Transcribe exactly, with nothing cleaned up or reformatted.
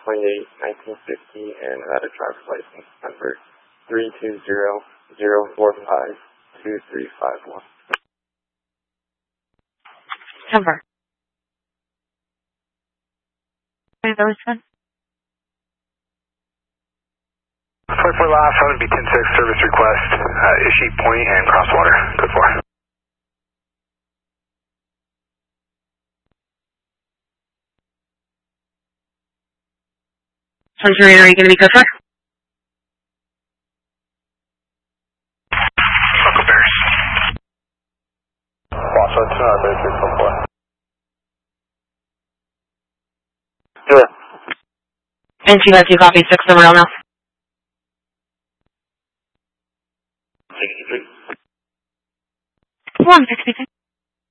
twenty-eighth, nineteen fifty, and had a driver's license number three two zero zero four five two three five one. Number. Those one? twenty-four last, one would be ten six service request, uh, Ishii Point and Crosswater, code four. twenty-three, are you going to be code four? Uncle Bears. Crossroads, two nine three three four four. Good. And she has you copy six number now. sixty-three. one sixty-three.